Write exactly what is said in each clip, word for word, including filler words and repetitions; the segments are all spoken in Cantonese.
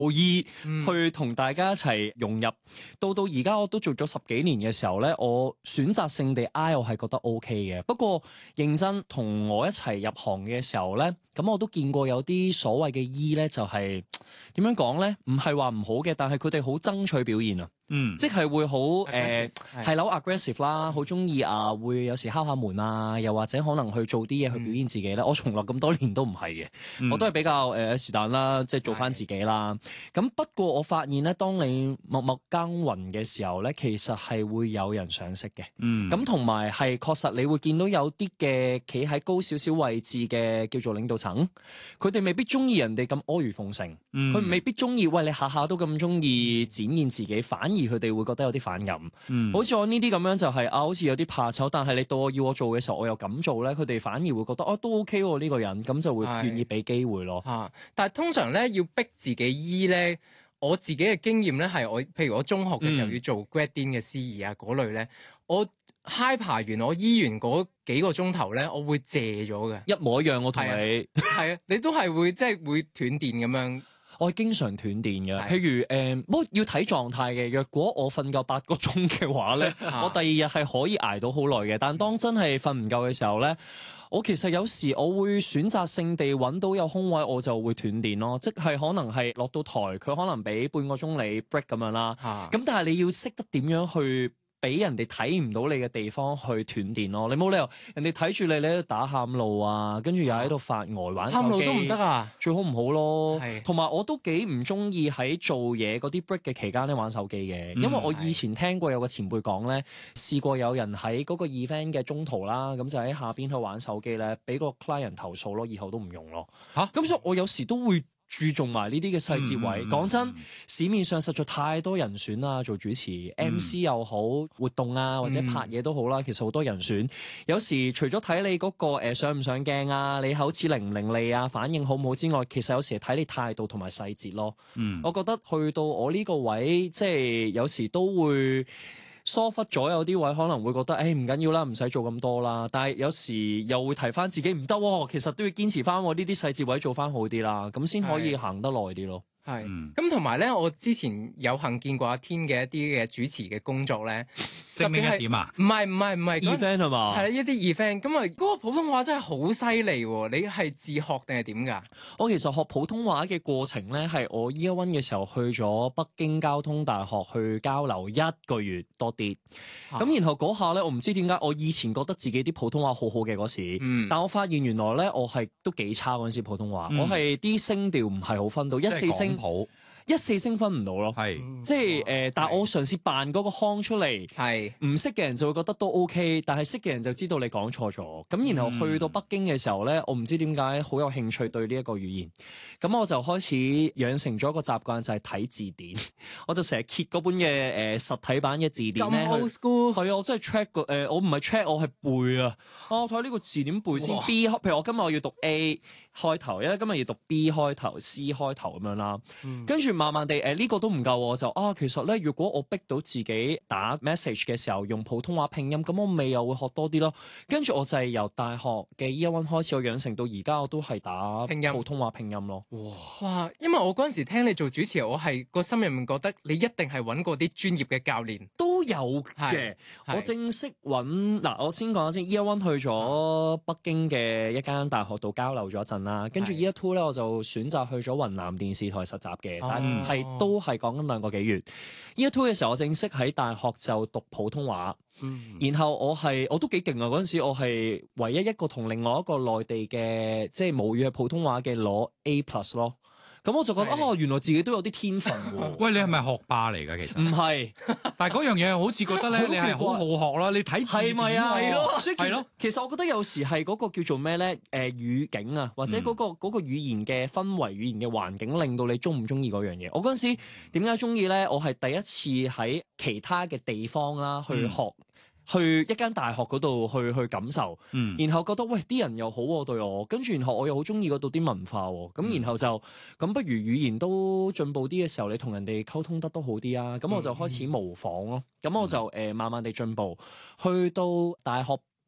意去同大家一齊融入。到到而家我都做咗十幾年嘅時候咧，我選擇性地 I 我係覺得 OK 嘅。不過認真同我一齊入行嘅時候咧，咁我都見過有啲所謂嘅 E 咧，就係點樣講咧？唔係話唔好嘅，但係佢哋好爭取表現啊。 嗯， 即係會好誒 Aggressive， 係啦，好 aggressive 啦，好中意啊，會有時敲下門啊，又或者可能去做啲嘢去表現自己咧。 嗯、 我從來咁多年都唔係嘅， 嗯、 我都係比較誒是但啦，即係做翻自己啦。咁不過我發現咧，當你默默耕耘嘅時候咧，其實係會有人賞識嘅。 嗯， 咁同埋係確實你會見到有啲嘅企喺高少少位置嘅叫做領導層，佢哋未必中意人哋咁阿諛奉承，佢、 嗯、 未必中意喂你下下都咁中意展現自己，反而佢哋會覺得有啲反感。 嗯， 好似我呢啲咁樣就係、是、啊，好似有啲怕醜，但係你到我要我做嘅時候，我又咁做咧，佢哋反而會覺得哦、啊、都 OK 喎呢個人，咁就會願意俾機會咯。 嚇！但係通常咧要逼自己醫咧，我自己嘅經驗咧係我，譬如我中學嘅時候要做 grad din 嘅司儀啊嗰類咧，我 high 爬完我醫完嗰幾個鐘頭咧，我會謝咗嘅。 一模一樣，我同你係啊，你都係會即係會斷電咁樣。 我係經常斷電嘅， 是譬如誒，不、呃、過要睇狀態嘅。若果我瞓夠八個鐘嘅話咧，我第二日係可以捱到好耐嘅。但當真係瞓唔夠嘅時候咧，我其實有時我會選擇性地揾到有空位，我就會斷電咯。即係可能係落到台，佢可能俾半個鐘你 break 咁樣啦。咁是但係你要識得點樣去俾人哋睇唔到你嘅地方去斷電咯，你冇理由人哋睇住你，你喺度打喊路啊，跟住又喺度發呆玩手機， 喊路都唔得啊， 最好唔好咯。 係， 同埋我都幾唔中意喺做嘢嗰啲 break 嘅期間咧玩手機嘅，因為我以前聽過有個前輩講咧，試過有人喺嗰個 event 嘅中途啦，咁就喺下邊去玩手機咧，俾個 client 投訴咯，以後都唔用咯。嚇，咁所以我有時都會注重埋呢啲嘅細節位。講、嗯、真，市面上實在太多人選啦，做主持、嗯、M C 又好，活動啊或者拍嘢都好啦，其實好多人選。有時除咗睇你嗰、嗰個、呃、上唔上鏡啊，你口齒伶唔伶俐啊，反應好唔好之外，其實有時係睇你態度同埋細節咯。嗯，我覺得去到我呢個位，即係有時都會疏忽咗，有啲位可能會覺得誒唔緊要啦，唔使做咁多啦。但係有時又會提翻自己唔得喎，其實都要堅持翻呢啲細節位做翻好啲啦，咁先可以行得耐啲咯。 係，咁同埋咧，我之前有幸見過阿天嘅一啲嘅主持嘅工作咧， 證明一點啊？ 唔係唔係唔係 event 係嘛？ 係一啲 event，咁啊嗰個普通話真係好犀利喎！你係自學定係點㗎？ 我其實學普通話嘅過程咧，係我 year one 嘅時候去咗北京交通大學去交流一個月多啲，咁、啊、然後嗰下咧，我唔知點解我以前覺得自己啲普通話好好嘅嗰時，嗯、但我發現原來咧我係都幾差嗰陣時普通話，嗯、我係啲聲調唔係好分到，一四聲。一四聲分唔到咯，係是即係誒、呃，但係我嘗試扮嗰個腔出嚟，係唔識嘅人就會覺得都 OK，但係識嘅人就知道你講錯咗。咁然後去到北京嘅時候咧，我唔知點解好有興趣對呢一個語言，咁我就開始養成咗一個習慣，就係、是、睇字典。我就成日揭嗰本嘅誒、呃、實體版嘅字典咧， 咁 old school 係啊，我真係 check 個誒，我唔係 check，我係背啊。啊，我睇下呢個字點背先。哇 B，譬如我今日我要讀 A 開頭，因為今日要讀 B 開頭、C 開頭咁樣啦，跟住、嗯。慢慢地，誒、呃、呢、這個都唔夠，我就啊，其實咧，如果我逼到自己打 message 嘅時候用普通話拼音，咁我咪又會學多啲咯。跟住我就係由大學嘅 year one 開始，我養成到而家，我都係打拼音普通話拼音咯。 哇！哇！因為我嗰陣時聽你做主持，我係個心入面覺得你一定係揾過啲專業嘅教練， 都有嘅。我正式揾嗱，我先講下先。year one 去咗北京嘅一間大學度交流咗一陣啦，跟住 year two 咧，我就選擇去咗雲南電視台實習嘅。但係、嗯、都係講緊兩個幾月。year two 嘅時候，我正式喺大學就讀普通話，嗯、然後我係我都幾勁啊！嗰陣時我係唯一一個同另外一個內地嘅即係母語係普通話嘅攞 A plus 咯。咁我就覺得哦，原來自己都有啲天分喎。 喂，你係咪學霸嚟㗎？其實唔係，但係嗰樣嘢好似覺得咧，你係好好學啦。你睇字典啊，係咯，所以其實其實我覺得有時係嗰個叫做咩咧？誒、呃、語境啊，或者嗰、嗰個嗰、嗯、個語言嘅氛圍、語言嘅環境，令到你中唔中意嗰樣嘢。我嗰陣時點解中意咧？我係第一次喺其他嘅地方啦去學。嗯去一間大學嗰度去去感受，嗯、然後覺得喂啲人又好喎、啊、對我，跟住然後我又好中意嗰度啲文化喎、啊，咁、嗯、然後就咁不如語言都進步啲嘅時候，你同人哋溝通得都好啲啊，咁我就開始模仿咯，咁、嗯、我就誒、呃、慢慢地進步，去到大學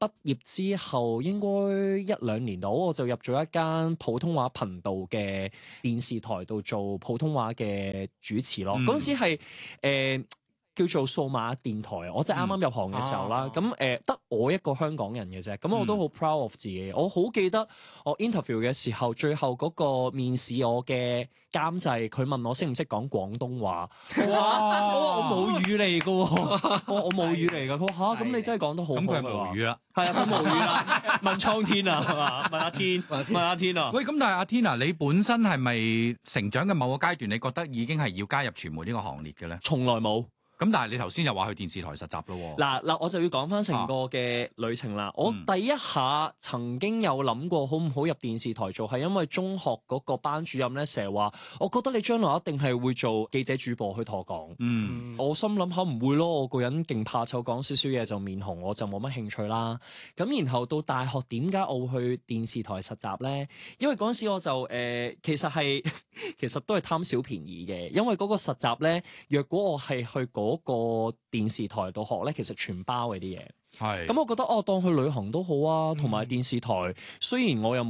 畢業之後應該一兩年度，我就入咗一間普通話頻道嘅電視台度做普通話嘅主持咯。嗰陣、嗯、時係誒。呃叫做數碼電台，我即係啱啱入行嘅時候啦。咁誒得我一個香港人嘅啫，咁我都好 proud of 自己。我好記得我 interview 嘅時候，最後嗰個面試我嘅監製，佢問我識唔識講廣東話。哇！我話我母語嚟㗎喎，我我母語嚟㗎。佢話嚇，咁你真係講得好好。咁佢係母語啦，係啊，佢母語啦。問蒼天啊，係嘛？問阿天，問阿天啊。 喂，咁但係阿天啊，你本身係咪成長嘅某個階段，你覺得已經係要加入傳媒呢個行列嘅咧？ 從來冇。 咁但係你頭先又話去電視台實習咯喎， 嗱嗱，我就要講翻成個嘅旅程啦。啊、我第一下曾經有諗過好唔好入電視台做，係因為中學嗰個班主任咧成日話，我覺得你將來一定係會做記者主播去同我講。嗯，我心諗下唔會咯，我個人勁怕醜，講少少嘢就面紅，我就冇乜興趣啦。咁然後到大學點解我會去電視台實習咧？因為嗰陣時我就誒、呃，其實係其實都係貪小便宜嘅，因為嗰個實習咧，若果我係去嗰個電視台度學咧，其實全包嘅啲嘢。係咁，我覺得哦，當去旅行都好啊，同埋電視台雖然我又